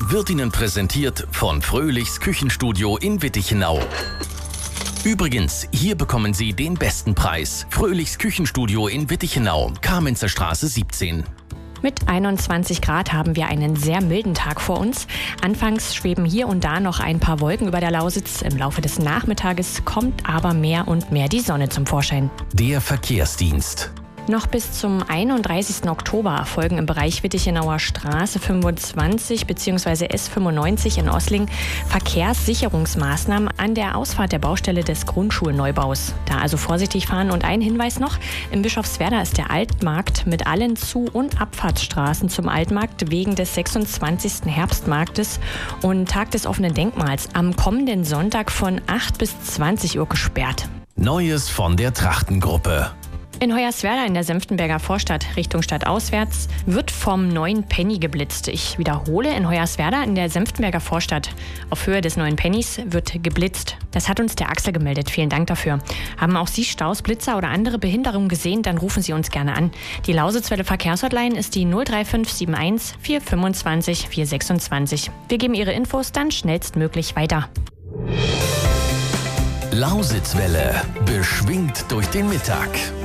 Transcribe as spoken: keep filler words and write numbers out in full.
wird Ihnen präsentiert von Fröhlichs Küchenstudio in Wittichenau. Übrigens, hier bekommen Sie den besten Preis. Fröhlichs Küchenstudio in Wittichenau, Kamenzer Straße siebzehn. Mit einundzwanzig Grad haben wir einen sehr milden Tag vor uns. Anfangs schweben hier und da noch ein paar Wolken über der Lausitz. Im Laufe des Nachmittages kommt aber mehr und mehr die Sonne zum Vorschein. Der Verkehrsdienst. Noch bis zum einunddreißigsten Oktober erfolgen im Bereich Wittichenauer Straße fünfundzwanzig bzw. S fünfundneunzig in Ossling Verkehrssicherungsmaßnahmen an der Ausfahrt der Baustelle des Grundschulneubaus. Da also vorsichtig fahren. Und ein Hinweis noch, im Bischofswerda ist der Altmarkt mit allen Zu- und Abfahrtsstraßen zum Altmarkt wegen des sechsundzwanzigsten Herbstmarktes und Tag des offenen Denkmals am kommenden Sonntag von acht bis zwanzig Uhr gesperrt. Neues von der Trachtengruppe. In Hoyerswerda in der Senftenberger Vorstadt Richtung Stadtauswärts wird vom neuen Penny geblitzt. Ich wiederhole, in Hoyerswerda in der Senftenberger Vorstadt auf Höhe des neuen Pennys wird geblitzt. Das hat uns der Axel gemeldet. Vielen Dank dafür. Haben auch Sie Staus, Blitzer oder andere Behinderungen gesehen, dann rufen Sie uns gerne an. Die Lausitzwelle Verkehrshotline ist die null drei fünf sieben eins vier fünfundzwanzig vier sechsundzwanzig. Wir geben Ihre Infos dann schnellstmöglich weiter. Lausitzwelle, beschwingt durch den Mittag.